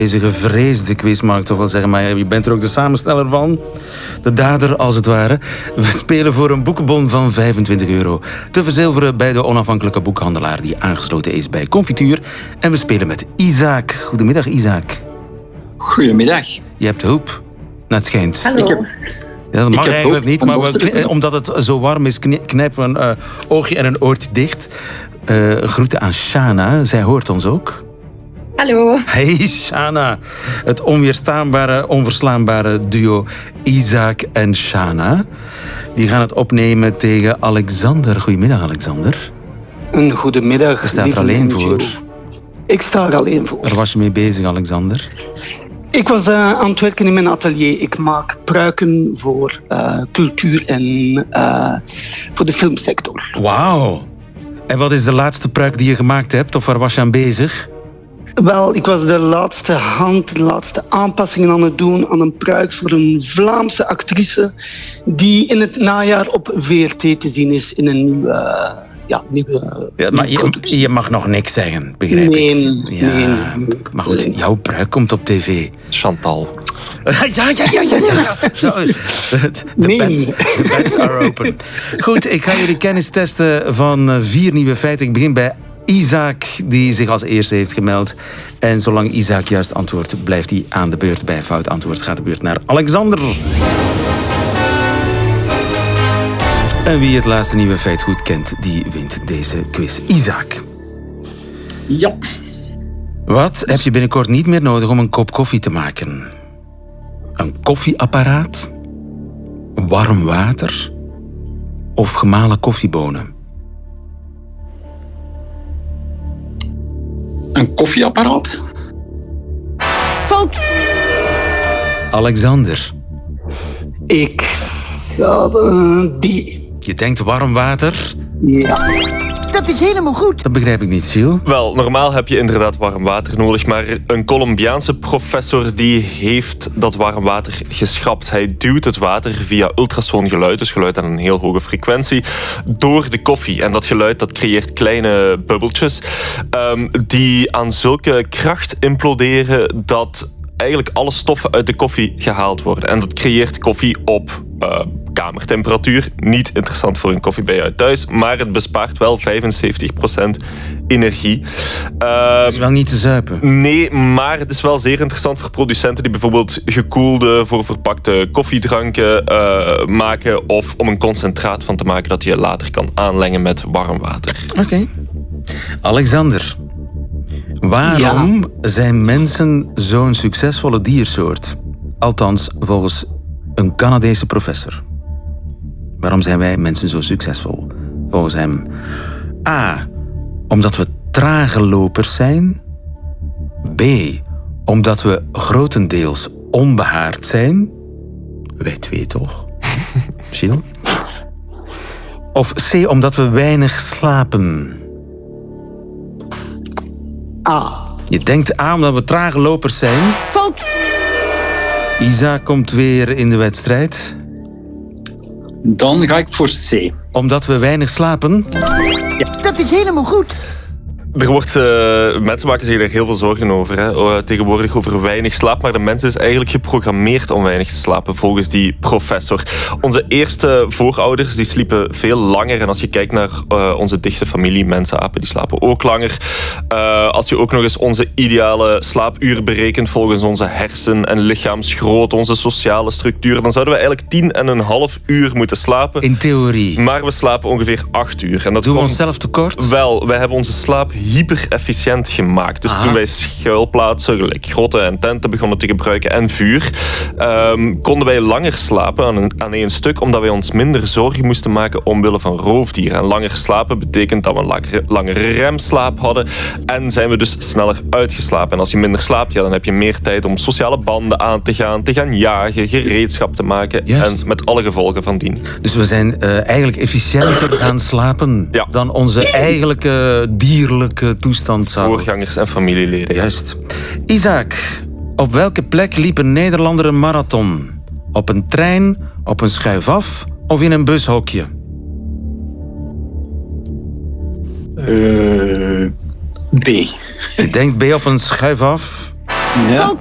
Deze gevreesde quiz, mag ik toch wel zeggen. Maar je bent er ook de samensteller van. De dader, als het ware. We spelen voor een boekenbon van €25. Te verzilveren bij de onafhankelijke boekhandelaar die aangesloten is bij Confituur. En we spelen met Isaac. Goedemiddag, Isaac. Goedemiddag. Je hebt hulp, naar het schijnt. Hallo. Ja, dat mag eigenlijk niet, maar omdat het zo warm is, knijpen we een oogje en een oortje dicht. Groeten aan Shana, zij hoort ons ook. Hallo. Hey Shana, het onweerstaanbare, onverslaanbare duo Isaac en Shana. Die gaan het opnemen tegen Alexander. Goedemiddag, Alexander. Een goedemiddag. Je staat er alleen voor. Ik sta er alleen voor. Waar was je mee bezig, Alexander? Ik was aan het werken in mijn atelier. Ik maak pruiken voor cultuur en voor de filmsector. Wauw. En wat is de laatste pruik die je gemaakt hebt? Of waar was je aan bezig? Wel, ik was de laatste aanpassingen aan het doen aan een pruik voor een Vlaamse actrice die in het najaar op VRT te zien is in een nieuwe maar je mag nog niks zeggen, begrijp ik. Nee. Maar goed, jouw pruik komt op tv. Chantal. Ja. Zo, the bets are open. Goed, ik ga jullie kennis testen van 4 nieuwe feiten. Ik begin bij Isaac, die zich als eerste heeft gemeld. En zolang Isaac juist antwoordt, blijft hij aan de beurt. Bij fout antwoord gaat de beurt naar Alexander. En wie het laatste nieuwe feit goed kent, die wint deze quiz. Isaac. Ja. Wat heb je binnenkort niet meer nodig om een kop koffie te maken? Een koffieapparaat? Warm water? Of gemalen koffiebonen? Een koffieapparaat? Fout! Alexander. Ik ga die. Je denkt warm water? Ja. Dat is helemaal goed. Dat begrijp ik niet, Gilles. Wel, normaal heb je inderdaad warm water nodig, maar een Colombiaanse professor die heeft dat warm water geschrapt. Hij duwt het water via ultrasoongeluid, dus geluid aan een heel hoge frequentie, door de koffie. En dat geluid dat creëert kleine bubbeltjes die aan zulke kracht imploderen dat eigenlijk alle stoffen uit de koffie gehaald worden. En dat creëert koffie op kamertemperatuur. Niet interessant voor een koffie bij jou thuis, maar het bespaart wel 75% energie. Dat is wel niet te zuipen. Nee, maar het is wel zeer interessant voor producenten die bijvoorbeeld gekoelde, voor verpakte koffiedranken maken, of om een concentraat van te maken dat je later kan aanlengen met warm water. Oké. Alexander. Waarom zijn mensen zo'n succesvolle diersoort? Althans, volgens een Canadese professor. Waarom zijn wij mensen zo succesvol? Volgens hem. A. Omdat we trage lopers zijn. B. Omdat we grotendeels onbehaard zijn. Wij twee toch? Gilles? Of C. Omdat we weinig slapen. A. Je denkt A omdat we trage lopers zijn. Fout. Isaac komt weer in de wedstrijd. Dan ga ik voor C. Omdat we weinig slapen. Dat is helemaal goed. Er wordt, mensen maken zich er heel veel zorgen over. Hè. Tegenwoordig over weinig slaap. Maar de mens is eigenlijk geprogrammeerd om weinig te slapen, volgens die professor. Onze eerste voorouders die sliepen veel langer. En als je kijkt naar onze dichte familie, mensapen, die slapen ook langer. Als je ook nog eens onze ideale slaapuur berekent volgens onze hersen- en lichaamsgrootte, onze sociale structuur, dan zouden we eigenlijk 10,5 uur moeten slapen. In theorie. Maar we slapen ongeveer 8 uur. En dat Doen we komt... onszelf tekort? Wel, wij hebben onze slaap hyper-efficiënt gemaakt. Dus toen wij schuilplaatsen, gelijk grotten en tenten begonnen te gebruiken en vuur, konden wij langer slapen aan één stuk, omdat wij ons minder zorgen moesten maken omwille van roofdieren. En langer slapen betekent dat we een langere remslaap hadden en zijn we dus sneller uitgeslapen. En als je minder slaapt, dan heb je meer tijd om sociale banden aan te gaan jagen, gereedschap te maken. Juist. En met alle gevolgen van dien. Dus we zijn eigenlijk efficiënter gaan slapen dan onze eigenlijke dierlijke toestand zou. Voorgangers en familieleden. Juist. Isaac, op welke plek liep een Nederlander een marathon? Op een trein, op een schuifaf of in een bushokje? B. Je denkt B op een schuifaf? Ja. Zo